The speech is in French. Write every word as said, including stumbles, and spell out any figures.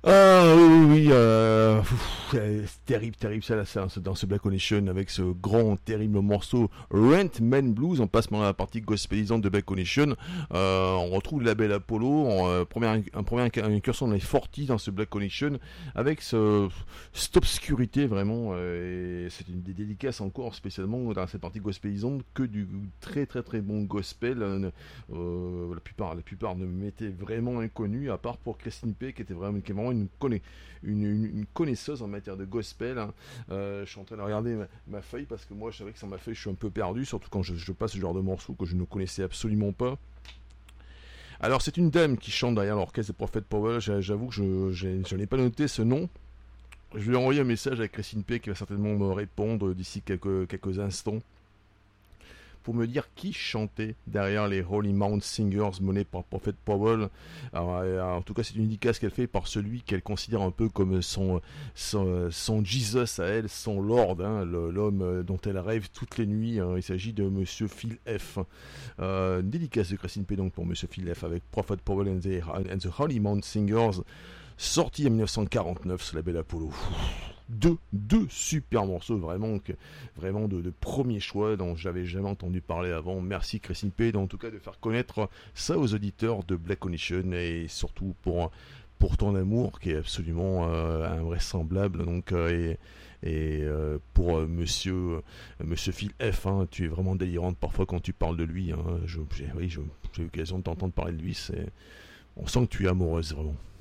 Ah oui, oui, oui, euh, pff, c'est terrible, terrible ça, là, ça, dans ce Black Connection avec ce grand, terrible morceau Rent Man Blues. On passe maintenant à la partie gospelisante de Black Connection. Euh, on retrouve le label Apollo, en, euh, première, un premier incursion dans les forties dans ce Black Connection avec ce, cette obscurité vraiment. Euh, et c'est une des dédicaces encore spécialement dans cette partie gospelisante que du très très très bon gospel. Euh, euh, la plupart, la plupart ne m'étaient vraiment inconnus à part pour Christine P qui était vraiment, qui est vraiment une, conna- une, une, une connaisseuse en matière de gospel. Hein. Euh, je suis en train de regarder ma, ma feuille parce que moi, je savais que sans ma feuille, je suis un peu perdu, surtout quand je, je passe ce genre de morceaux que je ne connaissais absolument pas. Alors, c'est une dame qui chante derrière l'orchestre de Prophet Powell. J'avoue que je, j'ai- je n'ai pas noté ce nom. Je lui ai envoyé un message à Christine P qui va certainement me répondre d'ici quelques, quelques instants pour me dire qui chantait derrière les Holy Mount Singers menés par Prophet Powell. Alors, alors, en tout cas, c'est une indication qu'elle fait par celui qu'elle considère un peu comme son, son, son Jesus à elle, son Lord, hein, l'homme dont elle rêve toutes les nuits. Hein. Il s'agit de Monsieur Phil F. Euh, une dédicace de Christine P donc pour Monsieur Phil F avec Prophet Powell and the, and the Holy Mount Singers, sorti en mille neuf cent quarante-neuf sur la label Apollo. Deux, deux super morceaux vraiment, que, vraiment de, de premier choix dont j'avais jamais entendu parler avant. Merci Christine P, en tout cas de faire connaître ça aux auditeurs de Black Connection et surtout pour, pour ton amour qui est absolument euh, invraisemblable. Donc, euh, et et euh, pour euh, monsieur, euh, monsieur Phil F, hein, tu es vraiment délirante parfois quand tu parles de lui. Hein. Je, j'ai, oui, je, j'ai eu l'occasion de t'entendre parler de lui. C'est, on sent que tu es amoureuse vraiment.